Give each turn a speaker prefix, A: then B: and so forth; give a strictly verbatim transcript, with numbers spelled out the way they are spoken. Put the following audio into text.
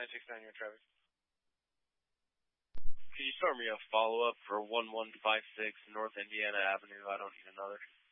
A: nine six nine, you're Travis.
B: Can you start me a follow-up for one one five six North Indiana Avenue? I don't need another.